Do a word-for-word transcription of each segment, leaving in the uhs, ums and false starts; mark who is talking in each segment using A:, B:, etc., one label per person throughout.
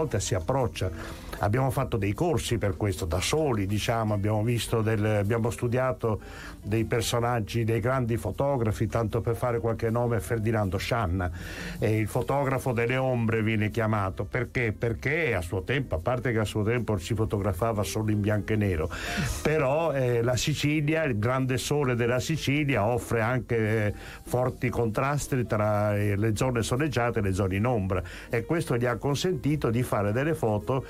A: volta si approccia. Abbiamo fatto dei corsi per questo da soli, diciamo, abbiamo visto del, abbiamo studiato dei personaggi, dei grandi fotografi, tanto per fare qualche nome, Ferdinando Scianna, eh, il fotografo delle ombre viene chiamato. Perché? Perché a suo tempo, a parte che a suo tempo si fotografava solo in bianco e nero, però eh, la Sicilia, il grande sole della Sicilia offre anche eh, forti contrasti tra eh, le zone soleggiate e le zone in ombra, e questo gli ha consentito di fare delle foto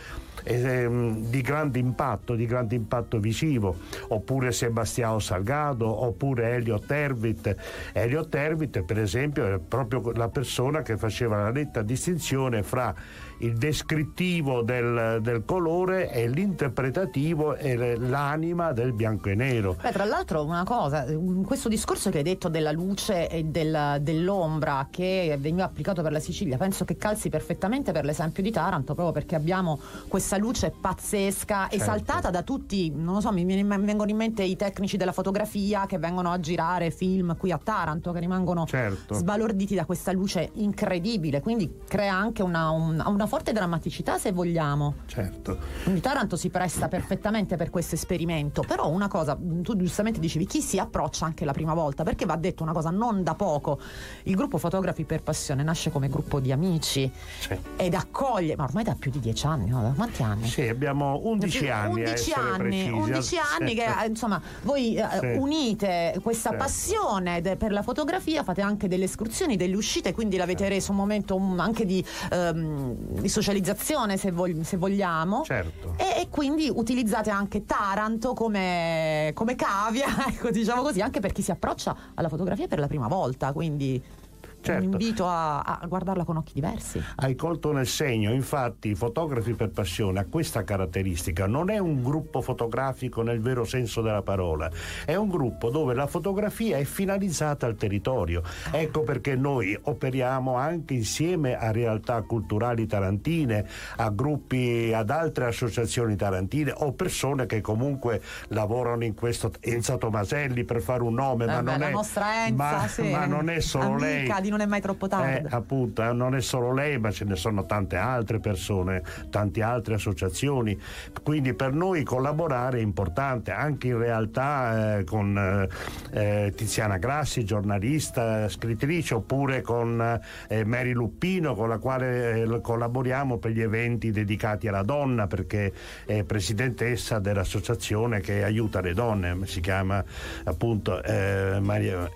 A: ehm, di grande impatto, di grande impatto visivo. Oppure Sebastião Salgado, oppure Elliot Erwitt. Elliot Erwitt, per esempio, è proprio la persona che faceva la netta distinzione fra il descrittivo del, del colore e l'interpretativo e l'anima del bianco e nero.
B: Beh, tra l'altro una cosa, questo discorso che hai detto della luce e del, dell'ombra che veniva applicato per la Sicilia, penso che calzi perfettamente per l'esempio di Taranto, proprio perché abbiamo questa luce pazzesca, certo, esaltata da tutti, non lo so, mi, mi vengono in mente i tecnici della fotografia che vengono a girare film qui a Taranto, che rimangono, certo, sbalorditi da questa luce incredibile, quindi crea anche una, una, una forte drammaticità, se vogliamo.
A: Certo.
B: Quindi Taranto si presta perfettamente per questo esperimento. Però una cosa, tu giustamente dicevi, chi si approccia anche la prima volta, perché va detto una cosa non da poco: il gruppo Fotografi per Passione nasce come gruppo di amici, sì, ed accoglie, ma ormai da più di dieci anni, no? Da quanti anni?
A: Sì, abbiamo undici anni,
B: undici anni, undici anni che insomma voi sì, unite questa sì, passione de, per la fotografia, fate anche delle escursioni, delle uscite, quindi l'avete reso un momento um, anche di, um, di socializzazione, se, vog- se vogliamo, certo, e, e quindi utilizzate anche Taranto come, come cavia, ecco, diciamo così, anche per chi si approccia alla fotografia per la prima volta, quindi certo, un invito a, a guardarla con occhi diversi.
A: Hai colto nel segno. Infatti Fotografi per Passione ha questa caratteristica: non è un gruppo fotografico nel vero senso della parola, è un gruppo dove la fotografia è finalizzata al territorio. Ecco perché noi operiamo anche insieme a realtà culturali tarantine, a gruppi, ad altre associazioni tarantine, o persone che comunque lavorano in questo. Enza Tomaselli, per fare un nome,
B: eh
A: ma,
B: beh,
A: non
B: la
A: è,
B: nostra Enza,
A: ma,
B: sì,
A: ma non è solo
B: amica
A: lei
B: di Non è mai troppo tardi.
A: Eh, appunto, eh, non è solo lei, ma ce ne sono tante altre persone, tante altre associazioni. Quindi per noi collaborare è importante, anche in realtà eh, con eh, Tiziana Grassi, giornalista, scrittrice, oppure con eh, Mary Luppino, con la quale eh, collaboriamo per gli eventi dedicati alla donna, perché è presidentessa dell'associazione che aiuta le donne, si chiama appunto eh, Maria,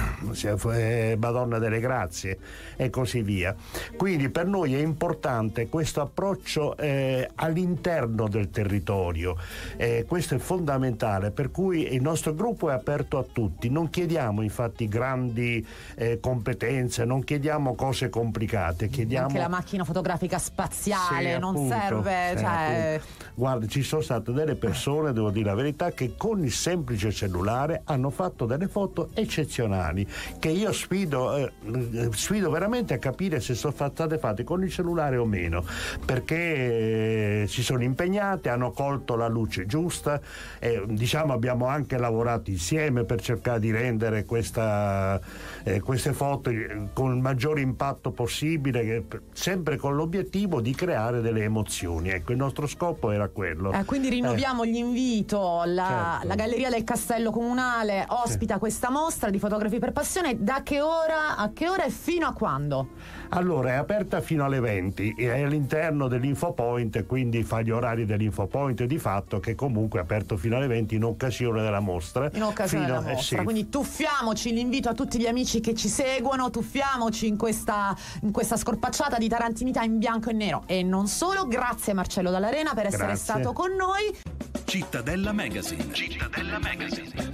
A: eh, Madonna delle Grazie, e così via. Quindi per noi è importante questo approccio eh, all'interno del territorio, eh, questo è fondamentale, per cui il nostro gruppo è aperto a tutti. Non chiediamo infatti grandi eh, competenze, non chiediamo cose complicate, chiediamo
B: anche la macchina fotografica spaziale,
A: sì,
B: non
A: appunto,
B: serve,
A: eh,
B: cioè...
A: Guarda, ci sono state delle persone, devo dire la verità, che con il semplice cellulare hanno fatto delle foto eccezionali, che io sfido eh, sfido veramente a capire se sono state fatte con il cellulare o meno, perché eh, si sono impegnate, hanno colto la luce giusta, e diciamo abbiamo anche lavorato insieme per cercare di rendere questa, eh, queste foto con il maggiore impatto possibile, che, sempre con l'obiettivo di creare delle emozioni. Ecco, il nostro scopo era quello.
B: Eh, quindi rinnoviamo eh. l'invito. La,
A: certo.
B: la Galleria del Castello Comunale ospita sì. questa mostra di Fotografi per Passione. Da che ora a che ora e fino a quando?
A: Allora, è aperta fino alle venti, è all'interno dell'Infopoint, quindi fa gli orari dell'Infopoint, di fatto che comunque è aperto fino alle venti in occasione della mostra.
B: In occasione
A: fino,
B: della mostra,
A: eh, sì.
B: Quindi tuffiamoci, l'invito a tutti gli amici che ci seguono, tuffiamoci in questa, in questa scorpacciata di tarantinità in bianco e nero. E non solo, grazie Marcello Dall'Arena per essere
A: Grazie.
B: stato con noi.
C: Cittadella Magazine. Cittadella Magazine.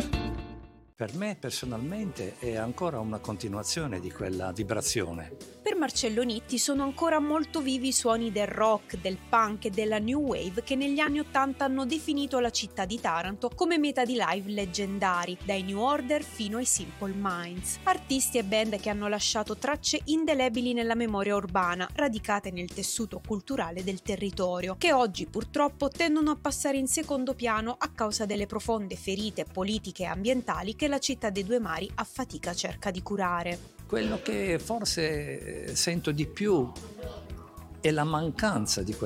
D: Per me personalmente è ancora una continuazione di quella vibrazione.
E: Per Marcello Nitti sono ancora molto vivi i suoni del rock, del punk e della new wave che negli anni ottanta hanno definito la città di Taranto come meta di live leggendari, dai New Order fino ai Simple Minds. Artisti e band che hanno lasciato tracce indelebili nella memoria urbana, radicate nel tessuto culturale del territorio, che oggi purtroppo tendono a passare in secondo piano a causa delle profonde ferite politiche e ambientali che la città dei due mari a fatica cerca di curare.
D: Quello che forse sento di più è la mancanza di